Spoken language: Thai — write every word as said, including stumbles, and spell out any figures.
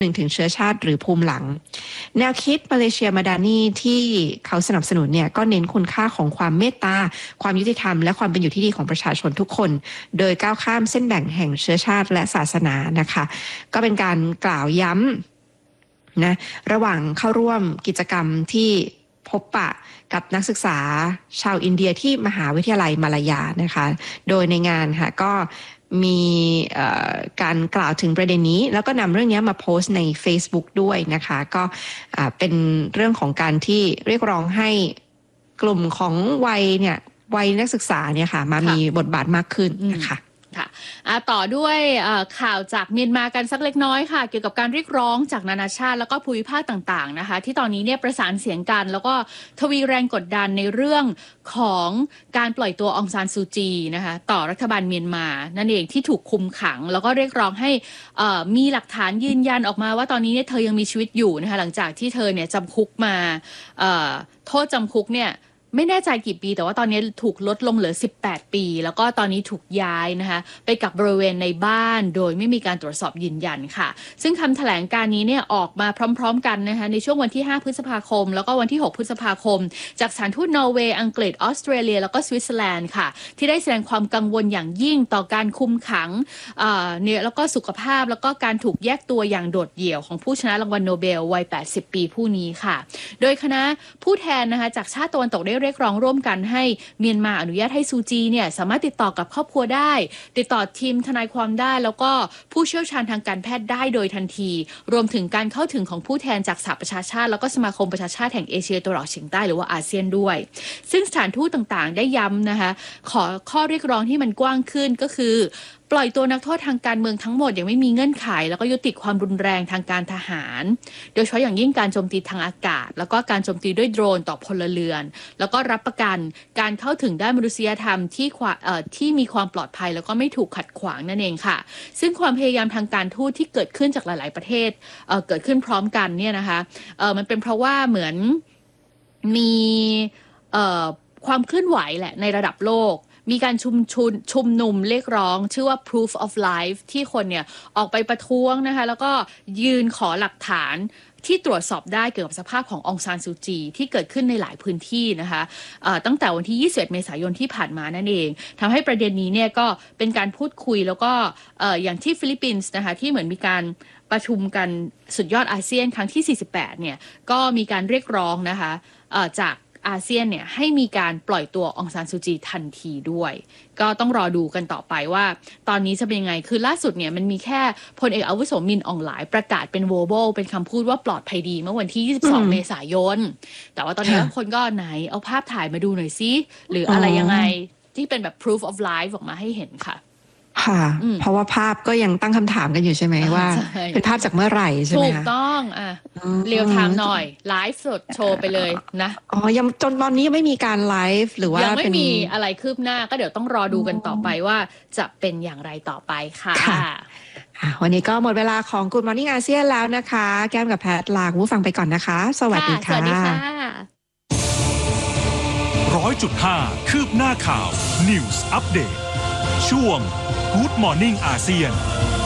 หนึ่งถึงเชื้อชาติหรือภูมิหลังแนวคิดมาเลเซียมาดานีที่เขาสนับสนุนเนี่ยก็เน้นคุณค่าของความเมตตาความยุติธรรมและความเป็นอยู่ที่ดีของประชาชนทุกคนโดยก้าวข้ามเส้นแบ่งแห่งเชื้อชาติและศาสนานะคะก็เป็นการกล่าวย้ำนะระหว่างเข้าร่วมกิจกรรมที่พบปะกับนักศึกษาชาวอินเดียที่มหาวิทยาลัยมาลายานะคะโดยในงานค่ะก็มีการกล่าวถึงประเด็นนี้แล้วก็นำเรื่องนี้มาโพสต์ใน Facebook ด้วยนะคะก็เป็นเรื่องของการที่เรียกร้องให้กลุ่มของวัยเนี่ยวัยนักศึกษาเนี่ยค่ะมามีบทบาทมากขึ้นนะคะค่ะต่อด้วยข่าวจากเมียนมากันสักเล็กน้อยค่ะเกี่ยวกับการเรียกร้องจากนานาชาติแล้วก็ภูมิภาคต่างๆนะคะที่ตอนนี้เนี่ยประสานเสียงกันแล้วก็ทวีแรงกดดันในเรื่องของการปล่อยตัวองซานซูจีนะคะต่อรัฐบาลเมียนมานั่นเองที่ถูกคุมขังแล้วก็เรียกร้องให้มีหลักฐานยืนยันออกมาว่าตอนนี้เนี่ยเธอยังมีชีวิตอยู่นะคะหลังจากที่เธอเนี่ยจำคุกมาโทษจำคุกเนี่ยไม่แน่ใจกี่ปีแต่ว่าตอนนี้ถูกลดลงเหลือสิบแปดปีแล้วก็ตอนนี้ถูกย้ายนะคะไปกักบริเวณในบ้านโดยไม่มีการตรวจสอบยืนยันค่ะซึ่งคำแถลงการนี้เนี่ยออกมาพร้อมๆกันนะคะในช่วงวันที่ห้าพฤษภาคมแล้วก็วันที่หกพฤษภาคมจากสถานทูตนอร์เวย์อังกฤษออสเตรเลียแล้วก็สวิตเซอร์แลนด์ค่ะที่ได้แสดงความกังวลอย่างยิ่งต่อการคุมขังเนี่ยแล้วก็สุขภาพแล้วก็การถูกแยกตัวอย่างโดดเดี่ยวของผู้ชนะรางวัลโนเบลวัยแปดสิบปีผู้นี้ค่ะโดยคณะผู้แทนนะคะจากชาติตะวันตกได้เรียกร้องร่วมกันให้เมียนมาอนุญาตให้ซูจีเนี่ยสามารถติดต่อกับครอบครัวได้ติดต่อทีมทนายความได้แล้วก็ผู้เชี่ยวชาญทางการแพทย์ได้โดยทันทีรวมถึงการเข้าถึงของผู้แทนจากสหประชาชาติแล้วก็สมาคมประชาชาติแห่งเอเชียตะวันออกเฉียงใต้หรือว่าอาเซียนด้วยซึ่งสถานทูตต่างๆได้ย้ำนะคะขอข้อเรียกร้องที่มันกว้างขึ้นก็คือปล่อยตัวนักโทษทางการเมืองทั้งหมดอย่างไม่มีเงื่อนไขแล้วก็ยุติความรุนแรงทางการทหารโดยเฉพาะอย่างยิ่งการโจมตีทางอากาศแล้วก็การโจมตีด้วยโดรนต่อพลเรือนแล้วก็รับประกันการเข้าถึงด้านมนุษยธรรมที่เอ่อที่มีความปลอดภัยแล้วก็ไม่ถูกขัดขวางนั่นเองค่ะซึ่งความพยายามทางการทูตที่เกิดขึ้นจากหลายๆประเทศเอ่อเกิดขึ้นพร้อมกันเนี่ยนะคะเอ่อมันเป็นเพราะว่าเหมือนมีเอ่อความเคลื่อนไหวแหละในระดับโลกมีการชุมชุนชุมนุมเรียกร้องชื่อว่า proof of life ที่คนเนี่ยออกไปประท้วงนะคะแล้วก็ยืนขอหลักฐานที่ตรวจสอบได้เกี่ยวกับสภาพขององซานซูจีที่เกิดขึ้นในหลายพื้นที่นะคะตั้งแต่วันที่ยี่สิบเอ็ดเมษายนที่ผ่านมานั่นเองทำให้ประเด็นนี้เนี่ยก็เป็นการพูดคุยแล้วก็อย่างที่ฟิลิปปินส์นะคะที่เหมือนมีการประชุมกันสุดยอดอาเซียนครั้งที่สี่สิบแปดเนี่ยก็มีการเรียกร้องนะคะจากอาเซียนเนี่ยให้มีการปล่อยตัวองซานซูจีทันทีด้วยก็ต้องรอดูกันต่อไปว่าตอนนี้จะเป็นยังไงคือล่าสุดเนี่ยมันมีแค่พลเอกอาวุโสมินอองหลายประกาศเป็นโวโบเป็นคำพูดว่าปลอดภัยดีเมื่อวันที่ยี่สิบสองเมษายนแต่ว่าตอนนี้คนก็ไหนเอาภาพถ่ายมาดูหน่อยซิหรืออะไรยังไงที่เป็นแบบ proof of life ออกมาให้เห็นค่ะค่ะเพราะว่าภาพก็ยังตั้งคำถามกันอยู่ใช่ไหมว่าเป็นภาพจากเมื่อไหร่ใช่ไหมถูกต้องอ่ะเรียวไทม์หน่อยไลฟ์สดโชว์ไปเลยนะอ๋อยังจนตอนนี้ยังไม่มีการไลฟ์หรือว่ายังไม่มีอะไรคืบหน้าก็เดี๋ยวต้องรอดูกันต่อไปว่าจะเป็นอย่างไรต่อไปค่ะวันนี้ก็หมดเวลาของ Good Morning อาเซียนแล้วนะคะแก้มกับแพทลาคุณผู้ฟังไปก่อนนะคะสวัสดีค่ะสวัสดีค่ะร้อยจุดห้าคืบหน้าข่าว News Update ช่วง Good Morning อาเซียน